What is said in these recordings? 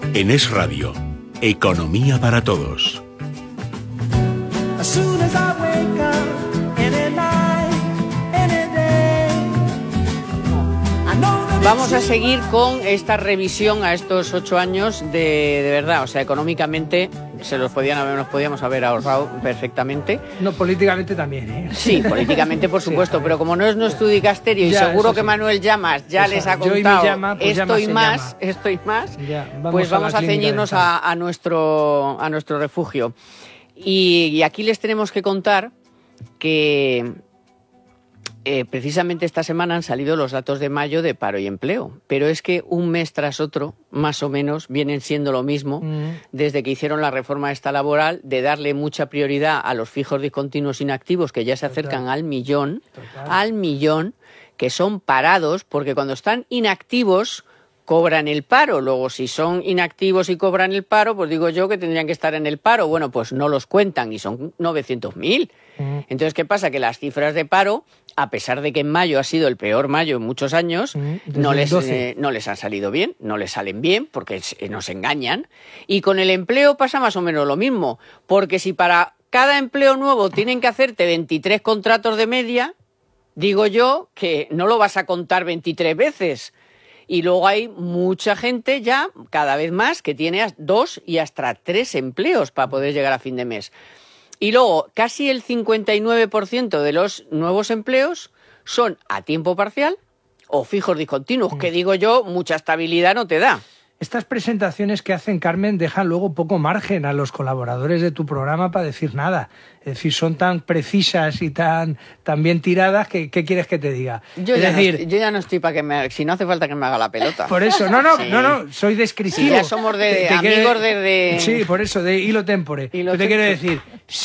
En Es Radio, Economía para Todos. Vamos a seguir con esta revisión a estos 8 años de verdad, o sea, económicamente nos podíamos haber ahorrado perfectamente. No, políticamente también, ¿eh? Sí, políticamente por supuesto, sí, pero como no es nuestro dicasterio y seguro que Manuel Llamas ya les ha contado esto y más, pues vamos a ceñirnos a nuestro refugio. Y aquí les tenemos que contar que precisamente esta semana han salido los datos de mayo de paro y empleo, pero es que un mes tras otro, más o menos, vienen siendo lo mismo desde que hicieron la reforma esta laboral de darle mucha prioridad a los fijos discontinuos inactivos que ya se acercan al millón, que son parados, porque cuando están inactivos cobran el paro. Luego, si son inactivos y cobran el paro, pues digo yo que tendrían que estar en el paro. Bueno, pues no los cuentan y son 900.000. Entonces, ¿qué pasa? Que las cifras de paro, a pesar de que en mayo ha sido el peor mayo en muchos años, no les han salido bien, no les salen bien porque nos engañan. Y con el empleo pasa más o menos lo mismo, porque si para cada empleo nuevo tienen que hacerte 23 contratos de media, digo yo que no lo vas a contar 23 veces. Y luego hay mucha gente ya, cada vez más, que tiene 2 y hasta 3 empleos para poder llegar a fin de mes. Y luego, casi el 59% de los nuevos empleos son a tiempo parcial o fijos discontinuos, que digo yo, mucha estabilidad no te da. Estas presentaciones que hacen, Carmen, dejan luego poco margen a los colaboradores de tu programa para decir nada. Es decir, son tan precisas y tan bien tiradas que ¿qué quieres que te diga? Yo ya no estoy para si no hace falta que me haga la pelota. Por eso, no, soy descriptivo. Si ya somos amigos desde... Sí, por eso, de hilo tempore. Yo te quiero decir,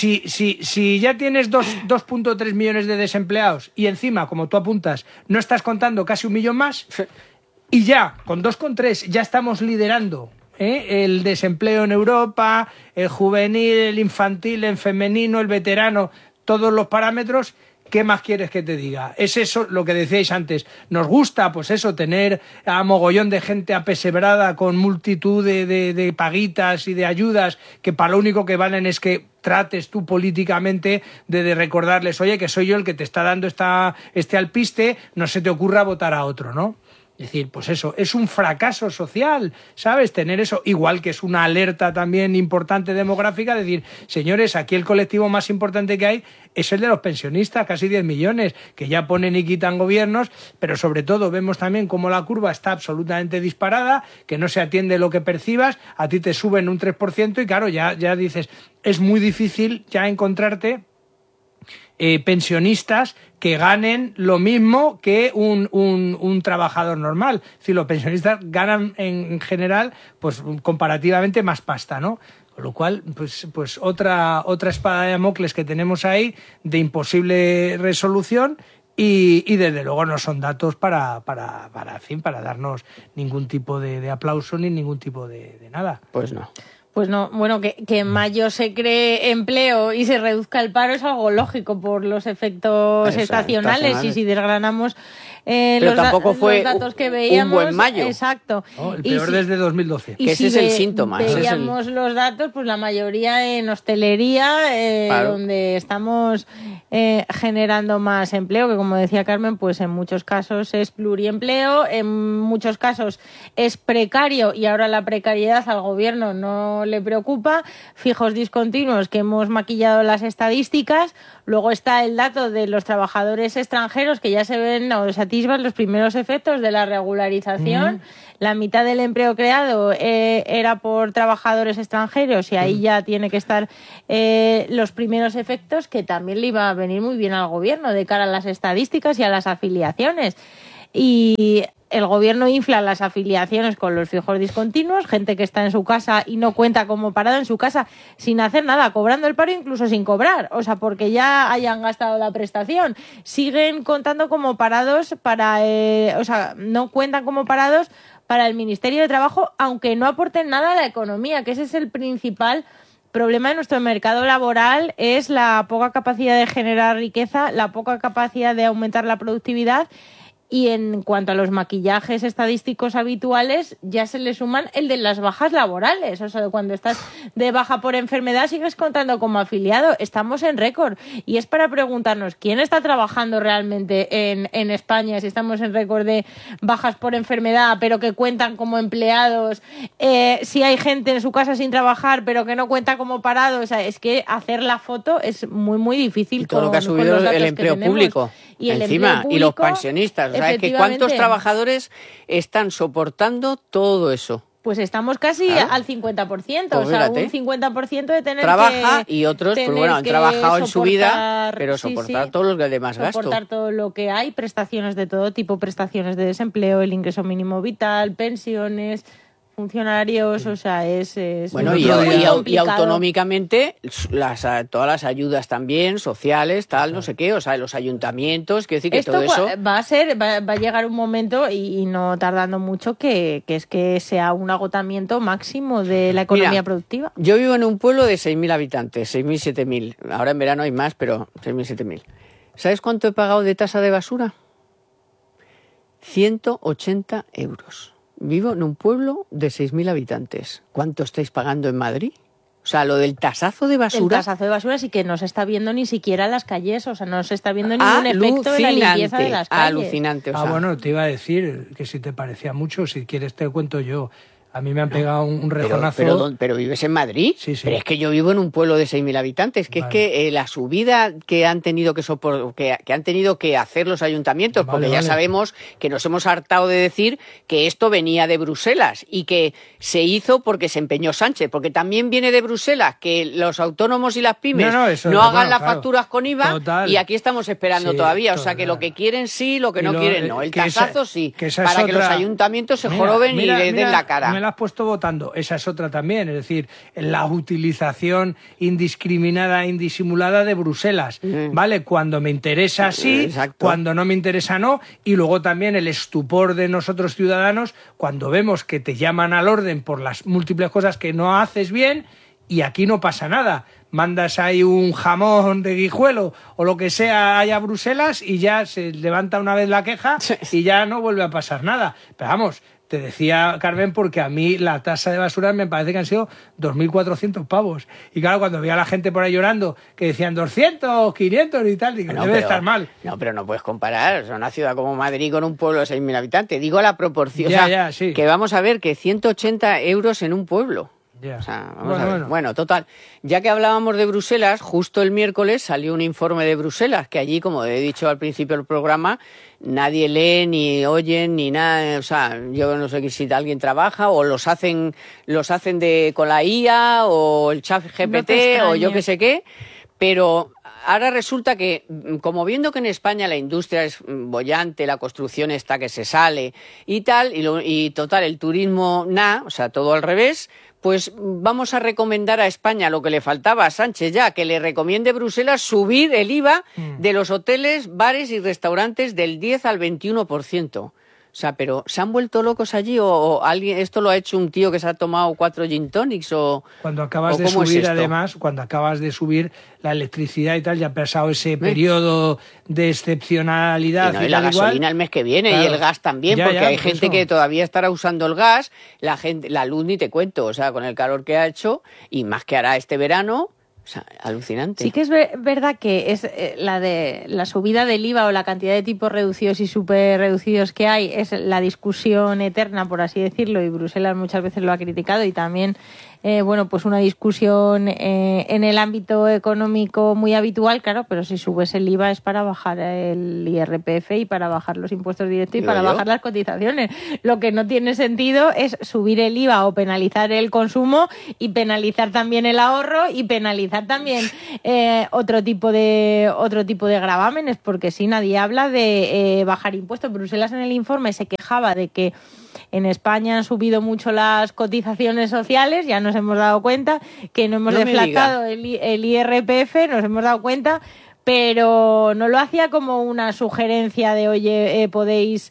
si ya tienes 2.3 millones de desempleados y encima, como tú apuntas, no estás contando casi 1 millón más... Y ya, con 2,3 ya estamos liderando el desempleo en Europa, el juvenil, el infantil, el femenino, el veterano, todos los parámetros. ¿Qué más quieres que te diga? Es eso lo que decíais antes. Nos gusta, pues eso, tener a mogollón de gente apesebrada con multitud de paguitas y de ayudas que para lo único que valen es que trates tú políticamente de recordarles, oye, que soy yo el que te está dando este alpiste, no se te ocurra votar a otro, ¿no? Es decir, pues eso, es un fracaso social, ¿sabes? Tener eso, igual que es una alerta también importante demográfica, decir, señores, aquí el colectivo más importante que hay es el de los pensionistas, casi 10 millones, que ya ponen y quitan gobiernos, pero sobre todo vemos también cómo la curva está absolutamente disparada, que no se atiende lo que percibas, a ti te suben un 3% y claro, ya dices, es muy difícil ya encontrarte pensionistas que ganen lo mismo que un trabajador normal. Es decir, los pensionistas ganan en general pues comparativamente más pasta, ¿no? Con lo cual, pues otra espada de Damocles que tenemos ahí de imposible resolución y desde luego no son datos para darnos ningún tipo de aplauso ni ningún tipo de nada. Pues no. Pues no, bueno, que en mayo se cree empleo y se reduzca el paro es algo lógico por los efectos estacionales. Y si desgranamos los datos que veíamos, un buen mayo. Exacto. El peor desde 2012. Que ese es el síntoma. Veíamos los datos, pues la mayoría en hostelería, donde estamos generando más empleo, que como decía Carmen, pues en muchos casos es pluriempleo, en muchos casos es precario y ahora la precariedad al gobierno no le preocupa, fijos discontinuos que hemos maquillado las estadísticas, luego está el dato de los trabajadores extranjeros que ya se ven o se atisban los primeros efectos de la regularización. La mitad del empleo creado era por trabajadores extranjeros y ahí ya tiene que estar los primeros efectos, que también le iba a venir muy bien al gobierno de cara a las estadísticas y a las afiliaciones. Y el gobierno infla las afiliaciones con los fijos discontinuos, gente que está en su casa y no cuenta como parado en su casa sin hacer nada, cobrando el paro incluso sin cobrar, o sea, porque ya hayan gastado la prestación. Siguen contando como parados no cuentan como parados para el Ministerio de Trabajo, aunque no aporten nada a la economía, que ese es el principal problema de nuestro mercado laboral, es la poca capacidad de generar riqueza, la poca capacidad de aumentar la productividad Y en cuanto a los maquillajes estadísticos habituales, ya se le suman el de las bajas laborales. O sea, cuando estás de baja por enfermedad, sigues contando como afiliado. Estamos en récord. Y es para preguntarnos, ¿quién está trabajando realmente en España? Si estamos en récord de bajas por enfermedad, pero que cuentan como empleados. Si hay gente en su casa sin trabajar, pero que no cuenta como parado. O sea, es que hacer la foto es muy, muy difícil. Y todo lo que ha subido el empleo público. Y encima, y los pensionistas. O sea, es que ¿cuántos trabajadores están soportando todo eso? Pues estamos casi al 50%, pues o sea, un 50% de tener trabaja y otros, pues bueno, han trabajado en su vida, pero soportar todo lo que demás gasto. Soportar todo lo que hay, prestaciones de todo tipo, prestaciones de desempleo, el ingreso mínimo vital, pensiones, funcionarios, o sea, es bueno, y autonómicamente todas las ayudas también sociales, tal, no sé qué, o sea, los ayuntamientos, quiero decir que esto todo eso va a llegar un momento y no tardando mucho que es que sea un agotamiento máximo de la economía productiva. Yo vivo en un pueblo de 6.000 habitantes, 6.000, 7.000. Ahora en verano hay más, pero 6.000, 7.000. ¿Sabes cuánto he pagado de tasa de basura? 180 euros. Vivo en un pueblo de 6.000 habitantes. ¿Cuánto estáis pagando en Madrid? O sea, lo del tasazo de basura. El tasazo de basura sí que no se está viendo ni siquiera en las calles, o sea, no se está viendo ningún efecto en la limpieza de las calles. Alucinante. O sea. Bueno, te iba a decir que si te parecía mucho, si quieres te cuento yo. A mí me han pegado un rejonazo. Pero vives en Madrid. Sí. Pero es que yo vivo en un pueblo de 6.000 habitantes. Que vale. Es que la subida que han tenido que han tenido que hacer los ayuntamientos, porque ya sabemos que nos hemos hartado de decir que esto venía de Bruselas y que se hizo porque se empeñó Sánchez, porque también viene de Bruselas que los autónomos y las pymes no hagan las facturas con IVA. Total. Y aquí estamos esperando todavía. O sea, que lo que quieren sí, lo que no quieren no. El tasazo sí, para que los ayuntamientos se joroben y le den la cara. La has puesto votando, esa es otra también, es decir, la utilización indiscriminada, indisimulada de Bruselas, ¿vale? Cuando me interesa sí, cuando no me interesa no, y luego también el estupor de nosotros ciudadanos cuando vemos que te llaman al orden por las múltiples cosas que no haces bien y aquí no pasa nada. Mandas ahí un jamón de Guijuelo o lo que sea allá a Bruselas y ya se levanta una vez la queja y ya no vuelve a pasar nada. Pero vamos, te decía, Carmen, porque a mí la tasa de basura me parece que han sido 2.400 pavos. Y claro, cuando veía a la gente por ahí llorando, que decían 200, 500 y tal, digo, debe estar mal. No, pero no puedes comparar. O sea, una ciudad como Madrid con un pueblo de 6.000 habitantes. Digo la proporción. Sí. Que vamos a ver que 180 euros en un pueblo. Yeah. O sea, vamos a ver. Bueno, total. Ya que hablábamos de Bruselas, justo el miércoles salió un informe de Bruselas, que allí, como he dicho al principio del programa, nadie lee, ni oye, ni nada. O sea, yo no sé si alguien trabaja o los hacen con la IA o el chat GPT o yo qué sé qué, pero ahora resulta que, como viendo que en España la industria es boyante, la construcción está que se sale y tal, y total, el turismo o sea, todo al revés, pues vamos a recomendar a España lo que le faltaba a Sánchez ya, que le recomiende Bruselas subir el IVA de los hoteles, bares y restaurantes del 10 al 21%. O sea, pero ¿se han vuelto locos allí o alguien esto lo ha hecho un tío que se ha tomado 4 gin tonics o cuando acabas de subir además, cuando acabas de subir la electricidad y tal, ya ha pasado ese periodo de excepcionalidad y la gasolina el mes que viene y el gas también, porque hay gente que todavía estará usando el gas, la luz ni te cuento, o sea, con el calor que ha hecho y más que hará este verano. O sea, alucinante. Sí que es verdad que es la subida del IVA o la cantidad de tipos reducidos y súper reducidos que hay es la discusión eterna, por así decirlo, y Bruselas muchas veces lo ha criticado y también pues una discusión en el ámbito económico muy habitual, claro, pero si subes el IVA es para bajar el IRPF y para bajar los impuestos directos y para bajar las cotizaciones. Lo que no tiene sentido es subir el IVA o penalizar el consumo y penalizar también el ahorro y penalizar también otro tipo de gravámenes, porque si nadie habla de bajar impuestos. Bruselas en el informe se quejaba de que en España han subido mucho las cotizaciones sociales, ya nos hemos dado cuenta que no hemos deflactado el IRPF, nos hemos dado cuenta, pero no lo hacía como una sugerencia de, oye, podéis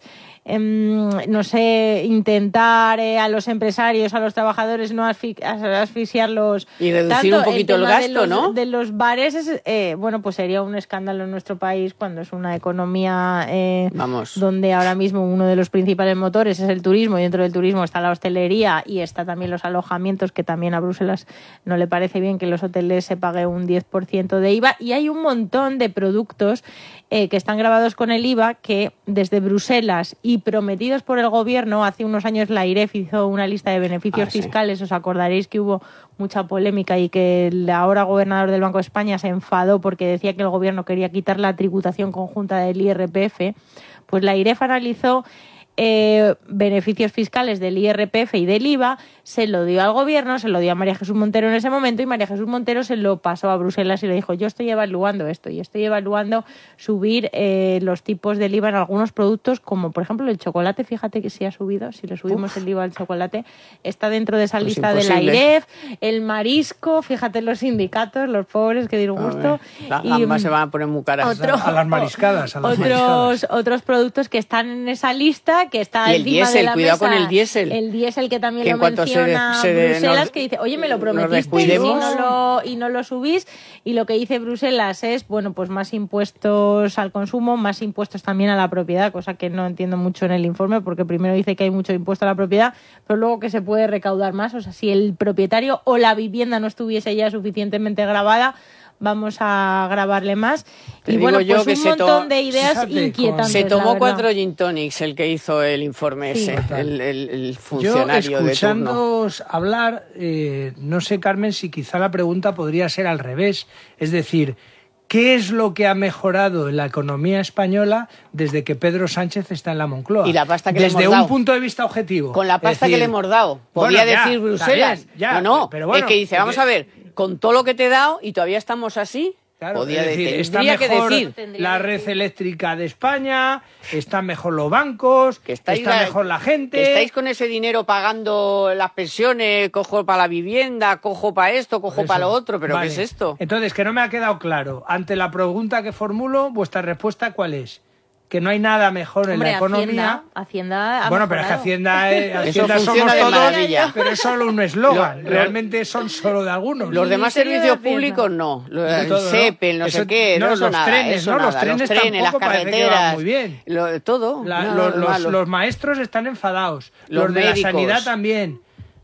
no sé, intentar a los empresarios, a los trabajadores no asfixiarlos y reducir tanto. Un poquito el gasto, ¿no? De los bares, bueno, pues sería un escándalo en nuestro país cuando es una economía donde ahora mismo uno de los principales motores es el turismo, y dentro del turismo está la hostelería y está también los alojamientos, que también a Bruselas no le parece bien que los hoteles se pague un 10% de IVA, y hay un montón de productos que están grabados con el IVA que desde Bruselas y prometidos por el gobierno, hace unos años la IREF hizo una lista de beneficios fiscales, os acordaréis que hubo mucha polémica y que el ahora gobernador del Banco de España se enfadó porque decía que el gobierno quería quitar la tributación conjunta del IRPF. Pues la IREF analizó beneficios fiscales del IRPF y del IVA, se lo dio al gobierno, se lo dio a María Jesús Montero en ese momento, y María Jesús Montero se lo pasó a Bruselas y le dijo: yo estoy evaluando esto y estoy evaluando subir los tipos del IVA en algunos productos, como por ejemplo el chocolate. Fíjate que sí ha subido, si le subimos el IVA al chocolate, está dentro de esa lista de la IREF. El marisco, fíjate los sindicatos, los pobres, que disgusto. Las gambas se van a poner muy caras. A las mariscadas. Otros productos que están en esa lista, que está y el encima diésel, de la cuidado mesa. Con el diésel. El diésel, que también lo menciona Bruselas, que dice: oye, me lo prometiste y no lo subís. Y lo que dice Bruselas es, bueno, pues más impuestos al consumo, más impuestos también a la propiedad, cosa que no entiendo mucho en el informe, porque primero dice que hay mucho impuesto a la propiedad, pero luego que se puede recaudar más. O sea, si el propietario o la vivienda no estuviese ya suficientemente grabada, vamos a grabarle más. Y bueno, pues un montón de ideas inquietantes. Se tomó 4 gin tonics el que hizo el informe ese, el funcionario de turno. Escuchándoos hablar, no sé, Carmen, si quizá la pregunta podría ser al revés. Es decir, ¿qué es lo que ha mejorado en la economía española desde que Pedro Sánchez está en la Moncloa? Y la pasta que desde le hemos dado. Un punto de vista objetivo. Con la pasta que le hemos dado. Podría decir Bruselas. Pero bueno, es que dice, vamos a ver, con todo lo que te he dado y todavía estamos así. Claro, podría decir, decir, está mejor la red eléctrica de España, están mejor los bancos, está mejor la gente. Estáis con ese dinero pagando las pensiones, cojo para la vivienda, cojo para esto, cojo para lo otro, pero ¿qué es esto? Entonces, que no me ha quedado claro. Ante la pregunta que formulo, ¿vuestra respuesta cuál es? Que no hay nada mejor en la economía. Hacienda bueno, pero es que Hacienda somos todos, pero es solo un eslogan. Realmente son solo de algunos. Los demás servicios públicos no. El SEPE, no sé qué, no son nada. Trenes, no, los trenes las carreteras, muy bien. Todo. Los maestros están enfadados. Los de la sanidad también.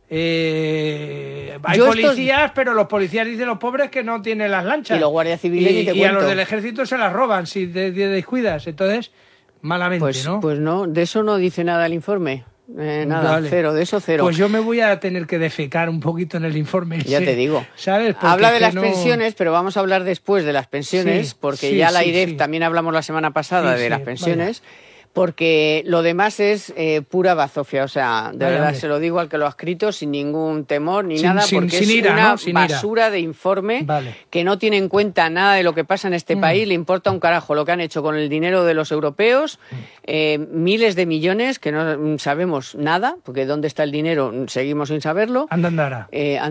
Hay policías, pero los policías dicen los pobres que no tienen las lanchas. Y los guardias civiles ni te cuento. Y a los del ejército se las roban si te descuidas. Entonces, malamente, ¿no? Pues no, de eso no dice nada el informe. Nada, cero, de eso cero. Pues yo me voy a tener que defecar un poquito en el informe. Ya te digo. ¿Sabes? Habla de las pensiones, pero vamos a hablar después de las pensiones, porque ya la IREF también hablamos la semana pasada de las pensiones. Vaya. Porque lo demás es pura bazofia, o sea, de verdad se lo digo al que lo ha escrito sin ningún temor ni nada, porque es una basura de informe que no tiene en cuenta nada de lo que pasa en este país, le importa un carajo lo que han hecho con el dinero de los europeos, miles de millones que no sabemos nada, porque dónde está el dinero seguimos sin saberlo. Andará.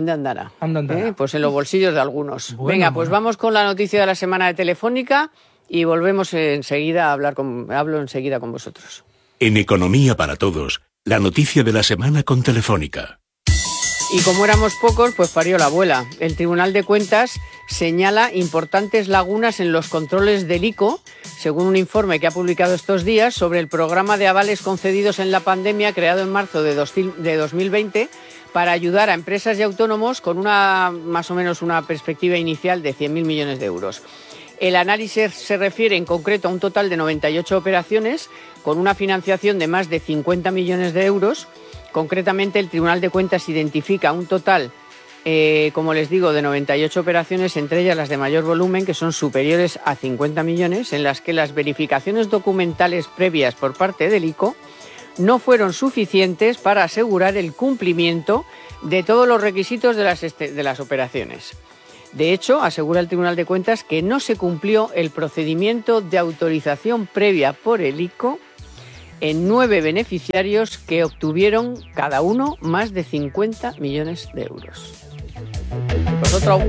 Pues en los bolsillos de algunos. Venga, pues vamos con la noticia de la semana de Telefónica. Y volvemos enseguida a hablo enseguida con vosotros. En Economía para Todos, la noticia de la semana con Telefónica. Y como éramos pocos, pues parió la abuela. El Tribunal de Cuentas señala importantes lagunas en los controles del ICO, según un informe que ha publicado estos días sobre el programa de avales concedidos en la pandemia creado en marzo de 2020 para ayudar a empresas y autónomos con más o menos una perspectiva inicial de 100.000 millones de euros. El análisis se refiere en concreto a un total de 98 operaciones con una financiación de más de 50 millones de euros. Concretamente, el Tribunal de Cuentas identifica un total, como les digo, de 98 operaciones, entre ellas las de mayor volumen, que son superiores a 50 millones, en las que las verificaciones documentales previas por parte del ICO no fueron suficientes para asegurar el cumplimiento de todos los requisitos de las operaciones. De hecho, asegura el Tribunal de Cuentas que no se cumplió el procedimiento de autorización previa por el ICO en 9 beneficiarios que obtuvieron cada uno más de 50 millones de euros. ¿Vosotros?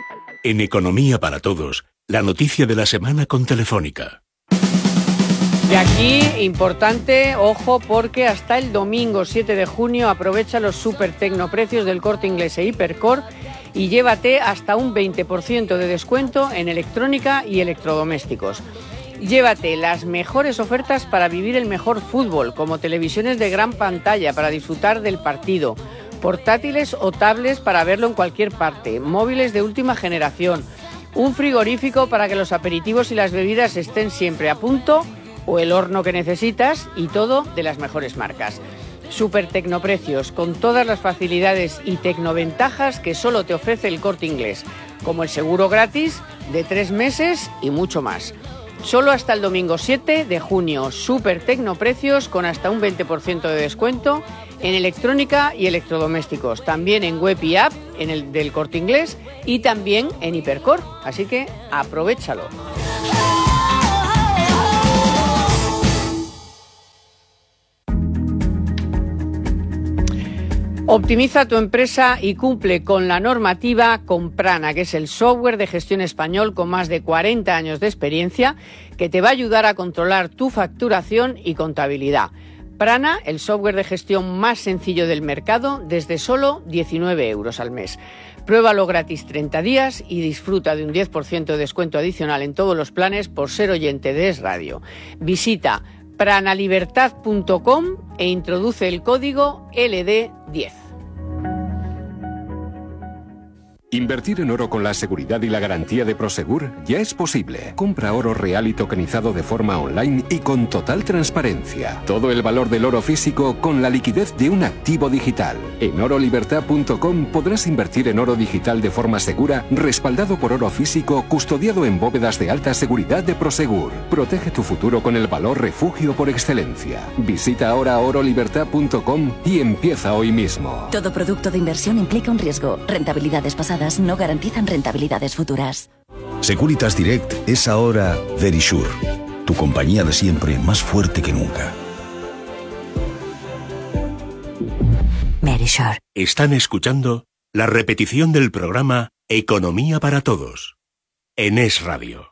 En Economía para Todos, la noticia de la semana con Telefónica. Y aquí, importante, ojo, porque hasta el domingo 7 de junio aprovecha los super tecnoprecios del Corte Inglés e Hipercor y llévate hasta un 20% de descuento en electrónica y electrodomésticos. Llévate las mejores ofertas para vivir el mejor fútbol, como televisiones de gran pantalla para disfrutar del partido, portátiles o tablets para verlo en cualquier parte, móviles de última generación, un frigorífico para que los aperitivos y las bebidas estén siempre a punto, o el horno que necesitas, y todo de las mejores marcas. Super tecnoprecios, con todas las facilidades y tecnoventajas que solo te ofrece el Corte Inglés, como el seguro gratis de 3 meses y mucho más. Solo hasta el domingo 7 de junio, super tecnoprecios con hasta un 20% de descuento en electrónica y electrodomésticos, también en web y app en el del Corte Inglés y también en Hipercor, así que aprovéchalo. Optimiza tu empresa y cumple con la normativa con Prana, que es el software de gestión español con más de 40 años de experiencia que te va a ayudar a controlar tu facturación y contabilidad. Prana, el software de gestión más sencillo del mercado, desde solo 19 euros al mes. Pruébalo gratis 30 días y disfruta de un 10% de descuento adicional en todos los planes por ser oyente de Es Radio. Visita pranalibertad.com e introduce el código LD10. Invertir en oro con la seguridad y la garantía de Prosegur ya es posible. Compra oro real y tokenizado de forma online y con total transparencia. Todo el valor del oro físico con la liquidez de un activo digital. En orolibertad.com podrás invertir en oro digital de forma segura, respaldado por oro físico, custodiado en bóvedas de alta seguridad de Prosegur. Protege tu futuro con el valor refugio por excelencia. Visita ahora orolibertad.com y empieza hoy mismo. Todo producto de inversión implica un riesgo. Rentabilidades pasadas no garantizan rentabilidades futuras. Securitas Direct es ahora Verisure, tu compañía de siempre más fuerte que nunca. Verisure. Están escuchando la repetición del programa Economía para Todos en Es Radio.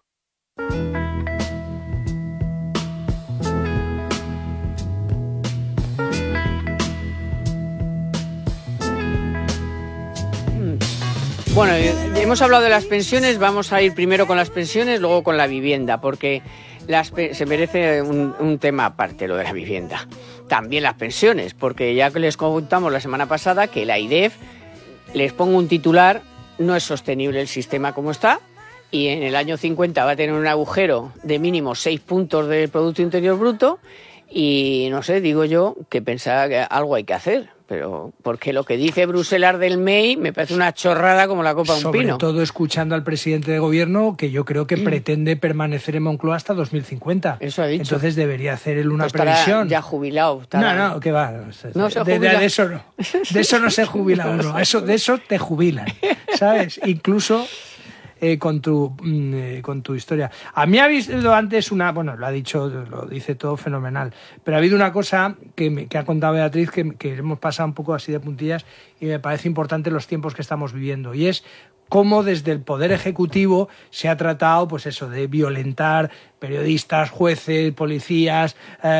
Bueno, hemos hablado de las pensiones, vamos a ir primero con las pensiones, luego con la vivienda, porque se merece un tema aparte lo de la vivienda. También las pensiones, porque ya que les contamos la semana pasada que la AIREF, les pongo un titular, no es sostenible el sistema como está, y en el año 50 va a tener un agujero de mínimo 6 puntos del Producto Interior Bruto, y no sé, digo yo, que pensaba que algo hay que hacer. Pero porque lo que dice Bruselas del MEI me parece una chorrada como la copa de un pino. Sobre todo escuchando al presidente de gobierno, que yo creo que pretende permanecer en Moncloa hasta 2050. Eso ha dicho. Entonces debería hacer él una pues previsión. Ya jubilado. No, que va. No se jubila. De eso no. De eso no se jubila uno. De eso te jubilan, ¿sabes? Incluso con tu historia. A mí ha habido antes lo dice todo fenomenal, pero ha habido una cosa que ha contado Beatriz que hemos pasado un poco así de puntillas y me parece importante los tiempos que estamos viviendo, y es cómo desde el Poder Ejecutivo se ha tratado, pues eso, de violentar periodistas, jueces, policías,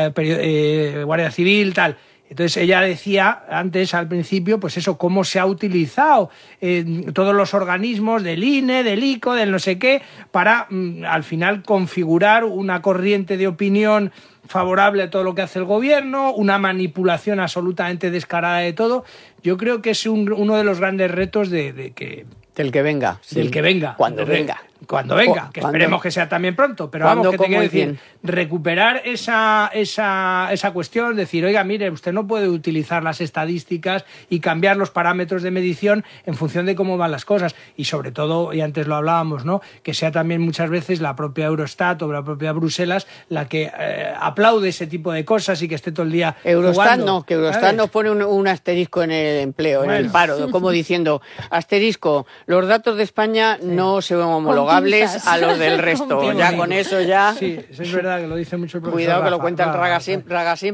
Guardia Civil, tal. Entonces ella decía antes, al principio, pues eso, cómo se ha utilizado todos los organismos del INE, del ICO, del no sé qué, para al final configurar una corriente de opinión favorable a todo lo que hace el gobierno, una manipulación absolutamente descarada de todo. Yo creo que es uno de los grandes retos del que venga. Sí. Del que venga. Cuando venga. Que esperemos que sea también pronto, pero vamos, que te quiero decir, recuperar esa cuestión, decir, oiga, mire, usted no puede utilizar las estadísticas y cambiar los parámetros de medición en función de cómo van las cosas, y sobre todo, y antes lo hablábamos, ¿no?, que sea también muchas veces la propia Eurostat o la propia Bruselas la que aplaude ese tipo de cosas y que esté todo el día Eurostat jugando, no, que Eurostat ¿sabes? Nos pone un asterisco en el empleo, en el paro, como diciendo, asterisco, los datos de España no se ven homologables a los del resto. Ya con eso ya... Sí, es verdad que lo dice mucho el profesor Cuidado que Rafa. lo cuenta el Raga siempre.